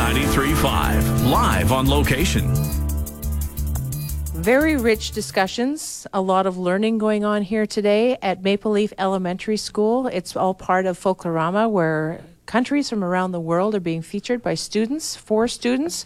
93.5, live on location. Very rich discussions, a lot of learning going on here today at Maple Leaf Elementary School. It's all part of Folklorama, where countries from around the world are being featured by students, for students.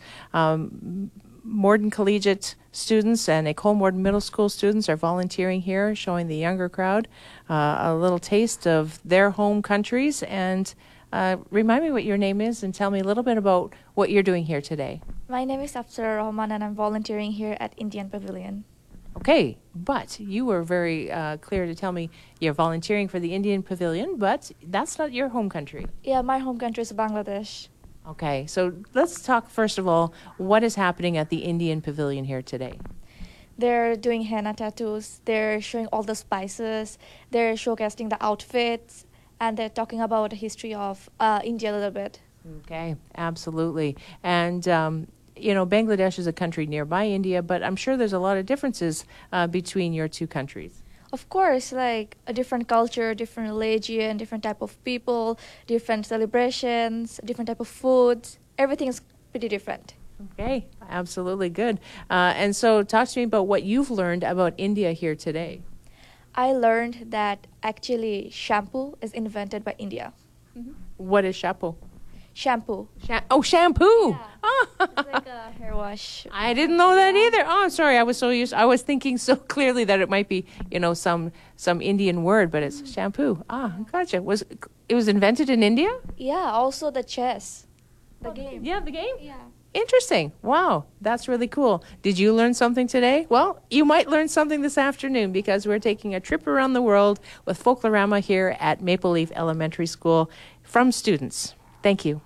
Morden Collegiate students and École Morden Middle School students are volunteering here, showing the younger crowd a little taste of their home countries. And remind me what your name is and tell me a little bit about what you're doing here today. My name is Afsara Rahman and I'm volunteering here at Indian Pavilion. Okay, but you were very clear to tell me you're volunteering for the Indian Pavilion, but that's not your home country. Yeah, my home country is Bangladesh. Okay, so let's talk first of all, what is happening at the Indian Pavilion here today? They're doing henna tattoos, they're showing all the spices, they're showcasing the outfits, and they're talking about the history of India a little bit. Okay, absolutely. And you know, Bangladesh is a country nearby India, but I'm sure there's a lot of differences between your two countries. Of course, like a different culture, different religion, different type of people, different celebrations, different type of foods. Everything is pretty different. Okay, absolutely good. And so talk to me about what you've learned about India here today. I learned that actually shampoo is invented by India. Mm-hmm. What is shampoo? Shampoo. Shampoo. Yeah. Oh. It's like a hair wash. I didn't know that either. Oh, sorry. I was thinking so clearly that it might be, you know, some Indian word, but it's shampoo. Ah, gotcha. It was invented in India? Yeah, also the chess. The game. Yeah, the game? Yeah. Interesting. Wow, that's really cool. Did you learn something today? Well, you might learn something this afternoon because we're taking a trip around the world with Folklorama here at Maple Leaf Elementary School from students. Thank you.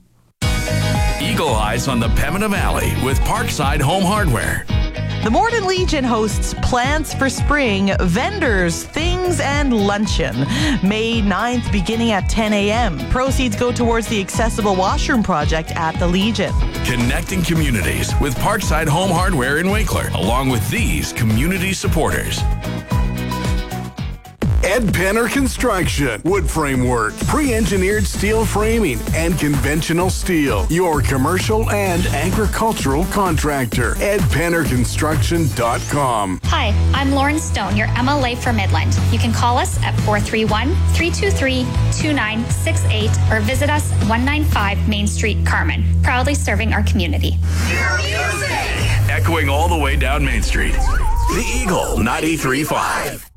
Eagle Eyes on the Pembina Valley with Parkside Home Hardware. The Morden Legion hosts Plants for Spring, vendors, things, and luncheon. May 9th, beginning at 10 a.m. Proceeds go towards the accessible washroom project at the Legion. Connecting communities with Parkside Home Hardware in Winkler, along with these community supporters. Ed Penner Construction, wood framework, pre-engineered steel framing, and conventional steel. Your commercial and agricultural contractor. EdPennerConstruction.com. Hi, I'm Lauren Stone, your MLA for Midland. You can call us at 431-323-2968 or visit us 195 Main Street, Carmen. Proudly serving our community. Your music! Echoing all the way down Main Street. The Eagle 93.5.